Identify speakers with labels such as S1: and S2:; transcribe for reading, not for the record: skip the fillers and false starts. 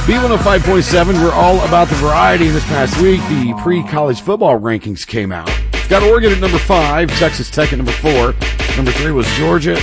S1: B105.7, we're all about the variety. This past week, the pre-college football rankings came out. Got Oregon at number 5, Texas Tech at number 4. Number 3 was Georgia.